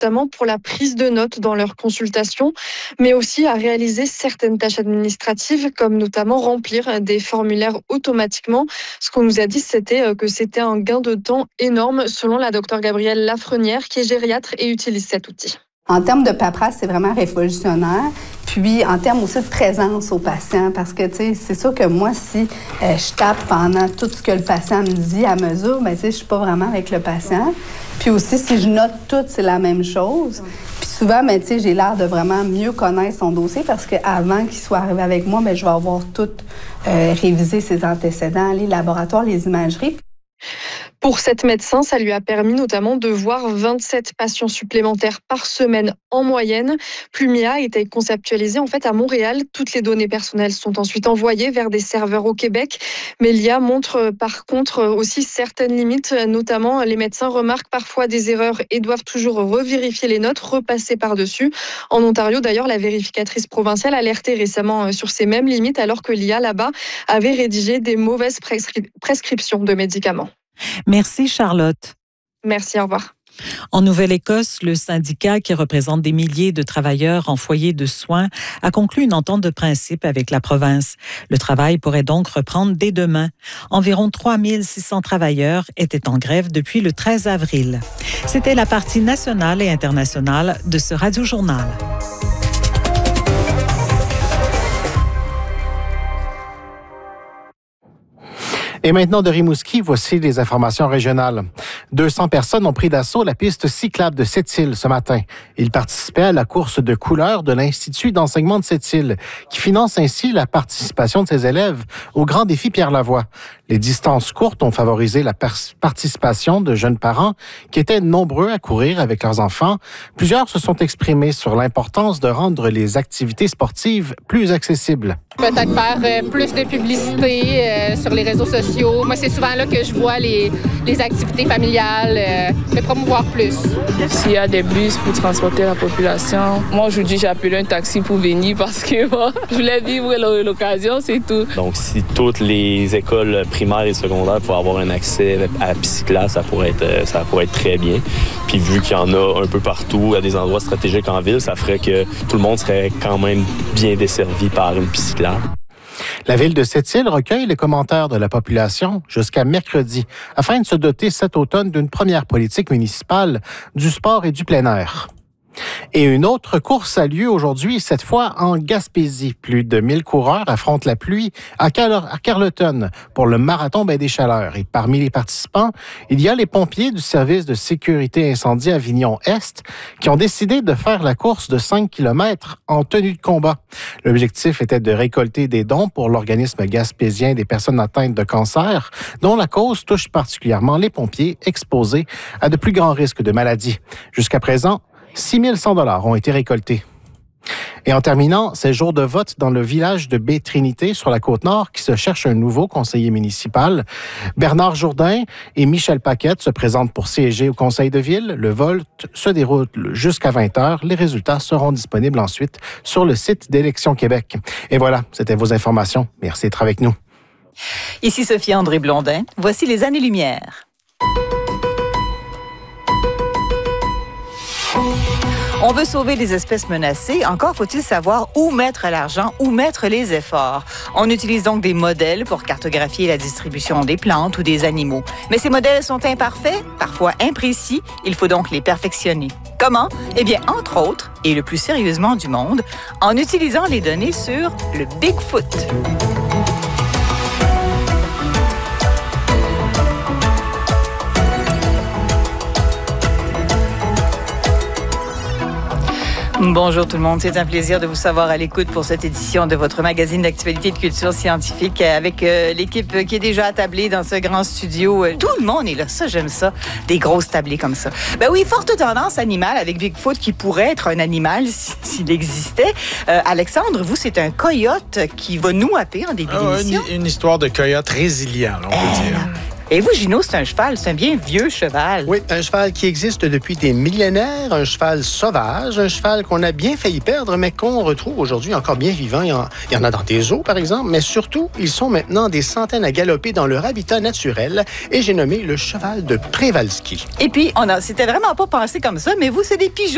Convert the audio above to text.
notamment pour la prise de notes dans leurs consultations, mais aussi à réaliser certaines tâches administratives, comme notamment remplir des formulaires automatiquement. Ce qu'on nous a dit, c'était que c'était un gain de temps énorme, selon la docteure Gabrielle Lafrenière, qui est gériatre et utilise cet outil. En termes de paperasse, c'est vraiment révolutionnaire. Puis, en termes aussi de présence au patient, parce que, tu sais, c'est sûr que moi, si je tape pendant tout ce que le patient me dit à mesure, bien, tu sais, je suis pas vraiment avec le patient. Puis aussi, si je note tout, c'est la même chose. Puis souvent, bien, tu sais, j'ai l'air de vraiment mieux connaître son dossier parce qu'avant qu'il soit arrivé avec moi, bien, je vais avoir tout révisé ses antécédents, les laboratoires, les imageries. Pour cette médecin, ça lui a permis notamment de voir 27 patients supplémentaires par semaine en moyenne. Plumia a été conceptualisée en fait à Montréal. Toutes les données personnelles sont ensuite envoyées vers des serveurs au Québec. Mais l'IA montre par contre aussi certaines limites, notamment les médecins remarquent parfois des erreurs et doivent toujours revérifier les notes, repasser par-dessus. En Ontario, d'ailleurs, la vérificatrice provinciale alertait récemment sur ces mêmes limites alors que l'IA là-bas avait rédigé des mauvaises prescriptions de médicaments. Merci Charlotte. Merci, au revoir. En Nouvelle-Écosse, le syndicat qui représente des milliers de travailleurs en foyer de soins a conclu une entente de principe avec la province. Le travail pourrait donc reprendre dès demain. Environ 3600 travailleurs étaient en grève depuis le 13 avril. C'était la partie nationale et internationale de ce Radio-Journal. Et maintenant de Rimouski, voici les informations régionales. 200 personnes ont pris d'assaut la piste cyclable de Sept-Îles ce matin. Ils participaient à la course de couleurs de l'Institut d'enseignement de Sept-Îles, qui finance ainsi la participation de ses élèves au Grand Défi Pierre Lavoie. Les distances courtes ont favorisé la participation de jeunes parents qui étaient nombreux à courir avec leurs enfants. Plusieurs se sont exprimés sur l'importance de rendre les activités sportives plus accessibles. Peut-être faire plus de publicité sur les réseaux sociaux. Moi, c'est souvent là que je vois les activités familiales, les promouvoir plus. S'il y a des bus pour transporter la population, moi, aujourd'hui, j'ai appelé un taxi pour venir parce que je voulais vivre l'occasion, c'est tout. Donc, si toutes les écoles primaires et secondaires pouvaient avoir un accès à la pisciclable, ça pourrait être très bien. Puis, vu qu'il y en a un peu partout, à des endroits stratégiques en ville, ça ferait que tout le monde serait quand même bien desservi par une pisciclable. La ville de Sept-Îles recueille les commentaires de la population jusqu'à mercredi afin de se doter cet automne d'une première politique municipale du sport et du plein air. Et une autre course a lieu aujourd'hui, cette fois en Gaspésie. Plus de 1000 coureurs affrontent la pluie à Carleton pour le marathon Baie des Chaleurs. Et parmi les participants, il y a les pompiers du service de sécurité incendie Avignon-Est qui ont décidé de faire la course de 5 km en tenue de combat. L'objectif était de récolter des dons pour l'organisme gaspésien des personnes atteintes de cancer, dont la cause touche particulièrement les pompiers exposés à de plus grands risques de maladie. Jusqu'à présent, 6 100 $ ont été récoltés. Et en terminant, c'est jour de vote dans le village de Baie-Trinité sur la Côte-Nord qui se cherche un nouveau conseiller municipal. Bernard Jourdain et Michel Paquette se présentent pour siéger au conseil de ville. Le vote se déroule jusqu'à 20h. Les résultats seront disponibles ensuite sur le site d'Élections Québec. Et voilà, c'était vos informations. Merci d'être avec nous. Ici Sophie-André Blondin. Voici les années-lumière. On veut sauver les espèces menacées. Encore faut-il savoir où mettre l'argent, où mettre les efforts. On utilise donc des modèles pour cartographier la distribution des plantes ou des animaux. Mais ces modèles sont imparfaits, parfois imprécis. Il faut donc les perfectionner. Comment? Eh bien, entre autres, et le plus sérieusement du monde, en utilisant les données sur le Bigfoot. Bonjour tout le monde, c'est un plaisir de vous savoir à l'écoute pour cette édition de votre magazine d'actualité et de culture scientifique avec l'équipe qui est déjà attablée dans ce grand studio. Tout le monde est là, ça j'aime ça, des grosses tablées comme ça. Ben oui, forte tendance animale avec Bigfoot qui pourrait être un animal s'il existait. Alexandre, vous c'est un coyote qui va nous happer en début d'émission. Une histoire de coyote résilient, on peut dire. Et vous, Gino, c'est un cheval, c'est un bien vieux cheval. Oui, un cheval qui existe depuis des millénaires, un cheval sauvage, un cheval qu'on a bien failli perdre, mais qu'on retrouve aujourd'hui encore bien vivant. Il y en a dans des zoos, par exemple, mais surtout, ils sont maintenant des centaines à galoper dans leur habitat naturel, et j'ai nommé le cheval de Przewalski. Et puis, c'était vraiment pas pensé comme ça, mais vous, c'est des pigeons.